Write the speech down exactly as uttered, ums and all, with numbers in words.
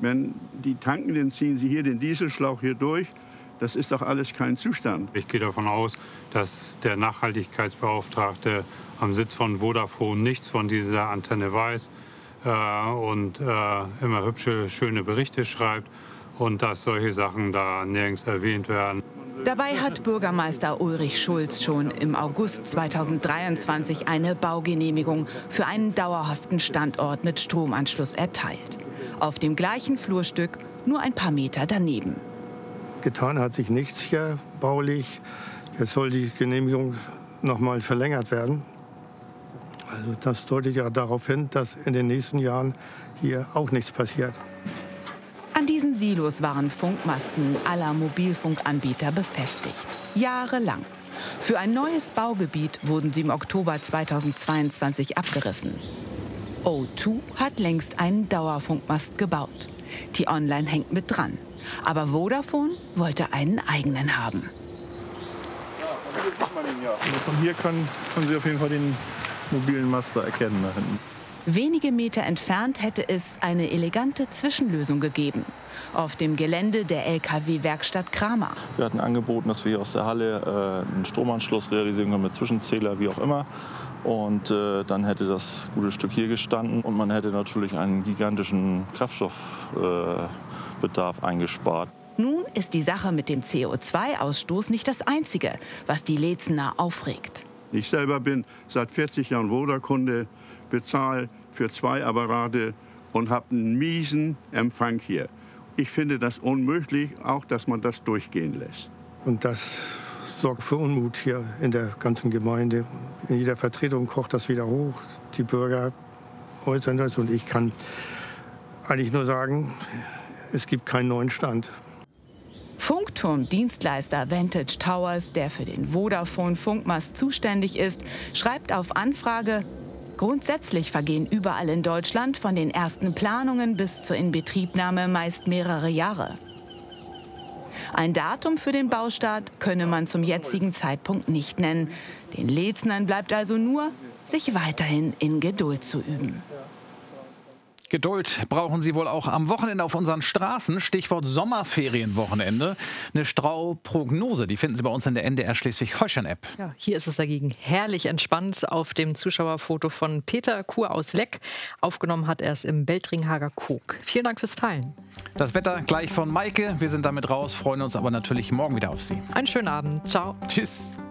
Wenn die tanken, dann ziehen sie hier den Dieselschlauch hier durch. Das ist doch alles kein Zustand. Ich gehe davon aus, dass der Nachhaltigkeitsbeauftragte am Sitz von Vodafone nichts von dieser Antenne weiß äh, und äh, immer hübsche, schöne Berichte schreibt und dass solche Sachen da nirgends erwähnt werden. Dabei hat Bürgermeister Ulrich Schulz schon im August zweitausenddreiundzwanzig eine Baugenehmigung für einen dauerhaften Standort mit Stromanschluss erteilt. Auf dem gleichen Flurstück, nur ein paar Meter daneben. Getan hat sich nichts hier baulich. Jetzt soll die Genehmigung noch mal verlängert werden. Also das deutet ja darauf hin, dass in den nächsten Jahren hier auch nichts passiert. An diesen Silos waren Funkmasten aller Mobilfunkanbieter befestigt. Jahrelang. Für ein neues Baugebiet wurden sie im Oktober zweitausendzweiundzwanzig abgerissen. O zwei hat längst einen Dauerfunkmast gebaut. T-Online hängt mit dran. Aber Vodafone wollte einen eigenen haben. Ja, von hier sieht man ihn ja. Also von hier können, können Sie auf jeden Fall den mobilen Mast da erkennen. Da hinten. Wenige Meter entfernt hätte es eine elegante Zwischenlösung gegeben. Auf dem Gelände der L K W-Werkstatt Kramer. Wir hatten angeboten, dass wir hier aus der Halle äh, einen Stromanschluss realisieren können mit Zwischenzähler, wie auch immer. Und äh, dann hätte das gute Stück hier gestanden und man hätte natürlich einen gigantischen Kraftstoffbedarf äh, eingespart. Nun ist die Sache mit dem C O zwei Ausstoß nicht das Einzige, was die Leetzener aufregt. Ich selber bin seit vierzig Jahren Voda-Kunde, bezahle für zwei Apparate und habe einen miesen Empfang hier. Ich finde das unmöglich, auch dass man das durchgehen lässt. Und das sorgt für Unmut hier in der ganzen Gemeinde. In jeder Vertretung kocht das wieder hoch. Die Bürger äußern das und ich kann eigentlich nur sagen, es gibt keinen neuen Stand. Funkturmdienstleister Vantage Towers, der für den Vodafone-Funkmast zuständig ist, schreibt auf Anfrage: Grundsätzlich vergehen überall in Deutschland von den ersten Planungen bis zur Inbetriebnahme meist mehrere Jahre. Ein Datum für den Baustart könne man zum jetzigen Zeitpunkt nicht nennen. Den Leetznern bleibt also nur, sich weiterhin in Geduld zu üben. Geduld brauchen Sie wohl auch am Wochenende auf unseren Straßen. Stichwort Sommerferienwochenende. Eine Stauprognose, die finden Sie bei uns in der N D R Schleswig-Holstein-App. Ja, hier ist es dagegen herrlich entspannt auf dem Zuschauerfoto von Peter Kur aus Leck. Aufgenommen hat er es im Beltringhager Kog. Vielen Dank fürs Teilen. Das Wetter gleich von Maike. Wir sind damit raus, freuen uns aber natürlich morgen wieder auf Sie. Einen schönen Abend. Ciao. Tschüss.